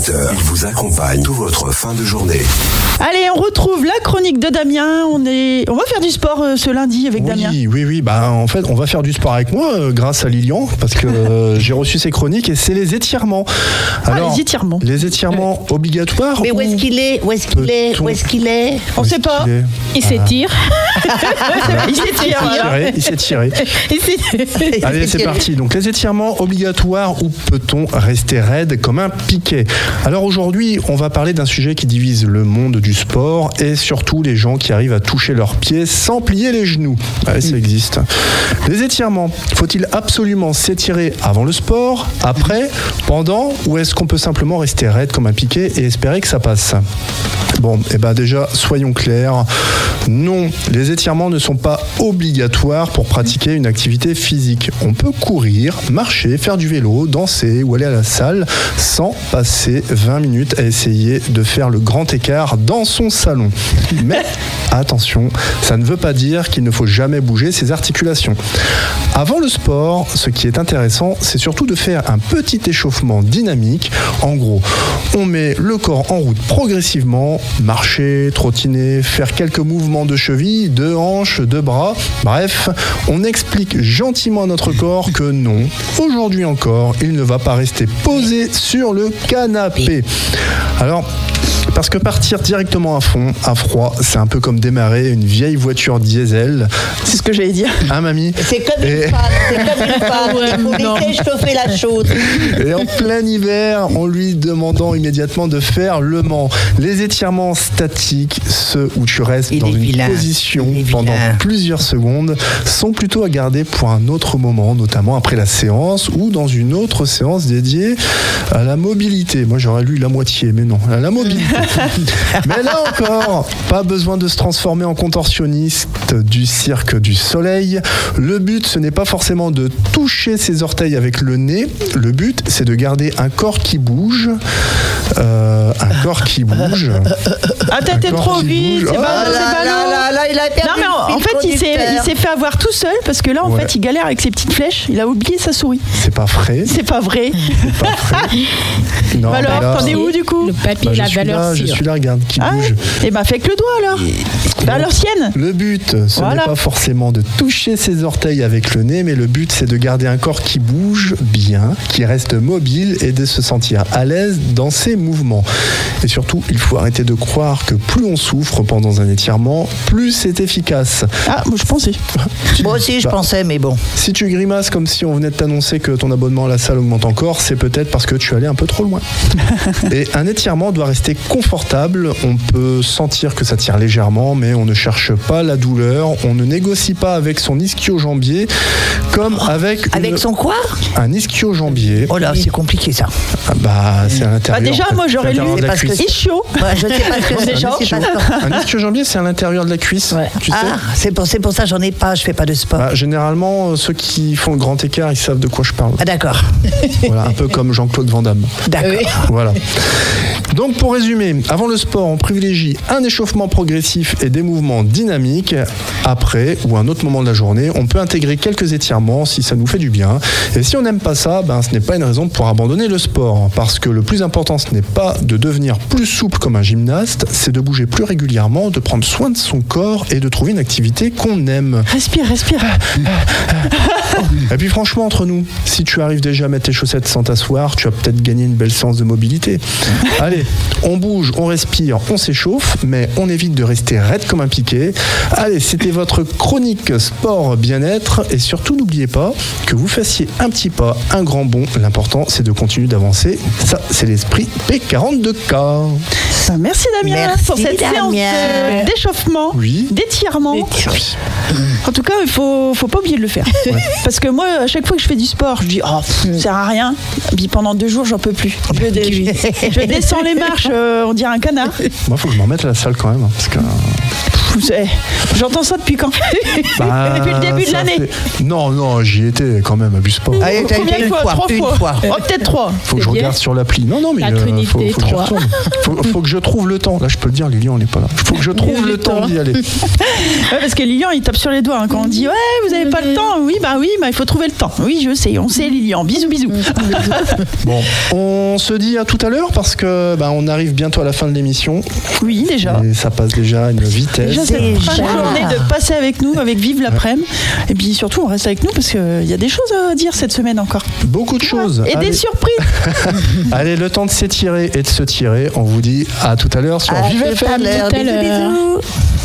Il vous accompagne toute votre fin de journée. Allez, on retrouve la chronique de Damien. On va faire du sport ce lundi avec Damien. Oui. En fait, on va faire du sport avec moi grâce à Lilian parce que j'ai reçu ses chroniques et c'est les étirements. Alors, les étirements obligatoires. Mais où est-ce qu'il est On ne sait pas. Il s'étire. Il s'est tiré. Allez, c'est parti. Donc, les étirements obligatoires, où peut-on rester raide comme un piquet? Alors aujourd'hui, on va parler d'un sujet qui divise le monde du sport et surtout les gens qui arrivent à toucher leurs pieds sans plier les genoux. Allez, ça existe. Les étirements, faut-il absolument s'étirer avant le sport, après, pendant, ou est-ce qu'on peut simplement rester raide comme un piquet et espérer que ça passe? Bon, déjà, soyons clairs. Non, les étirements ne sont pas obligatoires pour pratiquer une activité physique. On peut courir, marcher, faire du vélo, danser ou aller à la salle sans passer 20 minutes à essayer de faire le grand écart dans son salon. Mais attention, ça ne veut pas dire qu'il ne faut jamais bouger ses articulations. Avant le sport, ce qui est intéressant, c'est surtout de faire un petit échauffement dynamique. En gros, on met le corps en route progressivement, marcher, trottiner, faire quelques mouvements de cheville, de hanches, de bras. Bref, on explique gentiment à notre corps que non, aujourd'hui encore, il ne va pas rester posé sur le canapé. Alors, parce que partir directement à fond, à froid, c'est un peu comme démarrer une vieille voiture diesel. C'est ce que j'allais dire. Hein, mamie? C'est comme une femme. Il faut laisser chauffer la chose. Et en plein hiver, en lui demandant immédiatement de faire le Mans. Les étirements statiques, ceux où tu restes dans une position pendant plusieurs secondes, sont plutôt à garder pour un autre moment, notamment après la séance ou dans une autre séance dédiée à la mobilité. Moi, j'aurais lu la moitié, mais non, à la mobilité. Mais là encore, pas besoin de se transformer en contorsionniste du cirque du soleil. Le but, ce n'est pas forcément de toucher ses orteils avec le nez. Le but, c'est de garder un corps qui bouge. Un corps qui bouge. Ah, t'es trop vite. C'est pas il a perdu. Non, mais en fait, il s'est fait avoir tout seul parce que là, en fait, il galère avec ses petites flèches. Il a oublié sa souris. C'est pas vrai. C'est pas vrai. Non, alors, t'en es où du coup? Le papier, la valeur je suis là, regarde, qui bouge. Et fais avec le doigt alors. Alors sienne. Le but, ce n'est pas forcément de toucher ses orteils avec le nez, mais le but, c'est de garder un corps qui bouge bien, qui reste mobile et de se sentir à l'aise dans ses mouvements. Et surtout, il faut arrêter de croire que plus on souffre pendant un étirement, plus c'est efficace. Ah, moi je pensais. Moi aussi je pensais, mais bon. Si tu grimaces comme si on venait de t'annoncer que ton abonnement à la salle augmente encore, c'est peut-être parce que tu allais un peu trop loin. Et un étirement doit rester confortable. On peut sentir que ça tire légèrement, mais on ne cherche pas la douleur. On ne négocie pas avec son ischio-jambier comme avec... Avec son quoi? Un ischio-jambier. Oh là, c'est compliqué ça. C'est à l'intérieur. Déjà, moi j'aurais lu parce que ischio. Je sais pas ce que c'est. Un ischio-jambier, c'est à l'intérieur de la cuisse. Tu sais. C'est pour ça j'en ai pas. Je fais pas de sport. Généralement, ceux qui font le grand écart, ils savent de quoi je parle. Ah d'accord. Voilà, un peu comme Jean-Claude Van Damme. D'accord. Voilà. Donc pour résumer, avant le sport, on privilégie un échauffement progressif et des mouvements dynamiques. Après, ou à un autre moment de la journée, on peut intégrer quelques étirements si ça nous fait du bien. Et si on n'aime pas ça, ce n'est pas une raison pour abandonner le sport. Parce que le plus important, ce n'est pas de devenir plus souple comme un gymnaste, c'est de bouger plus régulièrement, de prendre soin de son corps et de trouver une activité qu'on aime. Respire. Et puis franchement, entre nous, si tu arrives déjà à mettre tes chaussettes sans t'asseoir, tu as peut-être gagné une belle séance de mobilité. Allez, on bouge, on respire, on s'échauffe, mais on évite de rester raide comme un piquet. Allez, c'était votre chronique sport bien-être. Et surtout, n'oubliez pas que vous fassiez un petit pas, un grand bond. L'important, c'est de continuer d'avancer. Ça, c'est l'esprit P42K. Merci Damien pour cette séance d'échauffement, d'étirement. En tout cas, il faut pas oublier de le faire. Parce que moi, à chaque fois que je fais du sport, je dis ça sert à rien. Et puis pendant 2 jours, j'en peux plus. Je descends les marches, on dirait un canard. Moi, faut que je m'en mette à la salle quand même, parce que J'entends ça depuis quand? Depuis le début de l'année. Non, j'y étais quand même à Busport. Combien de fois? 3 fois. Oh, peut-être 3. Faut que je regarde sur l'appli. Non, mais faut que je retourne. Faut que je trouve le temps. Là, je peux le dire, Lilian, on n'est pas là. Faut que je trouve le temps d'y aller. Parce que Lilian, il tape sur les doigts quand on dit vous avez pas le temps. Oui, il faut trouver le temps. Oui, je sais, on sait, Lilian. Bisous. Bon, on se dit à tout à l'heure parce que on arrive bientôt à la fin de l'émission. Oui, déjà. Et ça passe déjà à une vitesse. Déjà, cette fin de journée de passer avec nous, avec Vive l'après-midi. Et puis surtout, on reste avec nous parce qu'il y a des choses à dire cette semaine encore. Beaucoup de choses. Et des surprises. Allez, le temps de s'étirer et de se tirer. On vous dit à tout à l'heure sur Vive FM. Bisous.